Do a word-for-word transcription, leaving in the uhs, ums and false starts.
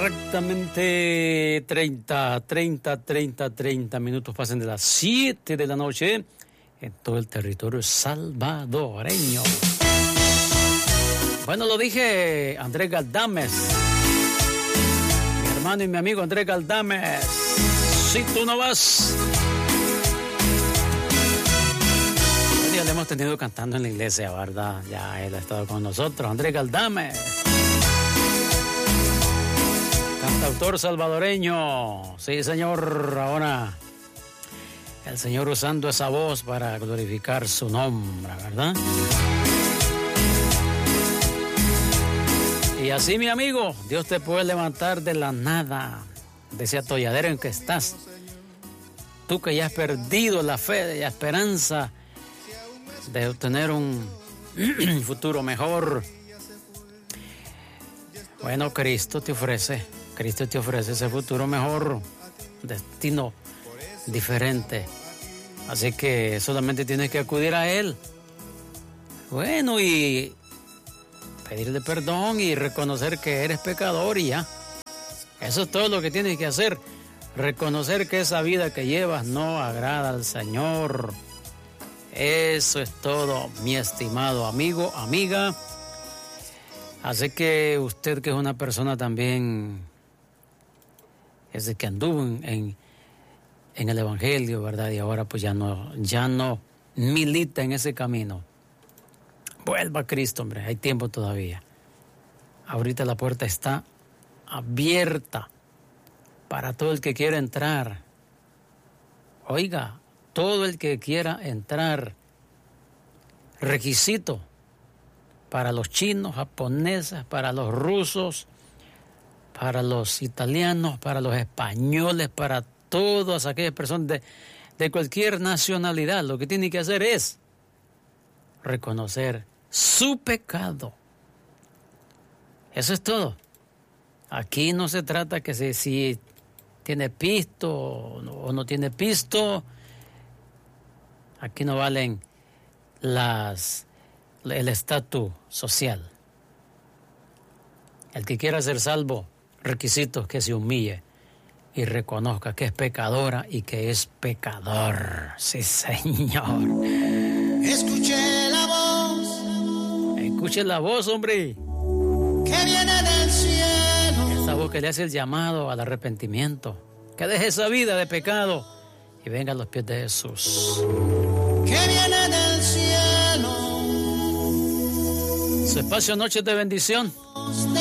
Exactamente treinta, treinta, treinta, treinta minutos pasan de las siete de la noche en todo el territorio salvadoreño. Bueno, lo dije, Andrés Galdames, mi hermano y mi amigo Andrés Galdames. Si tú no vas. Ya le hemos tenido cantando en la iglesia, ¿verdad? Ya él ha estado con nosotros, Andrés Galdames. Cantautor salvadoreño, sí señor, ahora el Señor usando esa voz para glorificar su nombre, ¿verdad? Y así, mi amigo, Dios te puede levantar de la nada, de ese atolladero en que estás. Tú que ya has perdido la fe y la esperanza de obtener un futuro mejor. Bueno, Cristo te ofrece, Cristo te ofrece ese futuro mejor, destino diferente. Así que solamente tienes que acudir a Él. Bueno, y pedirle perdón y reconocer que eres pecador y ya. Eso es todo lo que tienes que hacer. Reconocer que esa vida que llevas no agrada al Señor. Eso es todo, mi estimado amigo, amiga. Así que usted, que es una persona también, es de que anduvo en, en, en el Evangelio, ¿verdad? Y ahora pues ya no, ya no milita en ese camino. Vuelva a Cristo, hombre, hay tiempo todavía. Ahorita la puerta está abierta para todo el que quiera entrar. Oiga, todo el que quiera entrar. Requisito para los chinos, japoneses, para los rusos, para los italianos, para los españoles, para todas aquellas personas de, de cualquier nacionalidad. Lo que tiene que hacer es reconocer su pecado. Eso es todo. Aquí no se trata que si, si tiene pisto o no, o no tiene pisto. Aquí no valen las el estatus social. El que quiera ser salvo, requisitos que se humille y reconozca que es pecadora y que es pecador. Sí, señor. Escuché la voz. Escuche la voz, hombre. Que viene del cielo. Esa voz que le hace el llamado al arrepentimiento. Que deje esa vida de pecado y venga a los pies de Jesús. Que viene del cielo. Su espacio Noches de Bendición.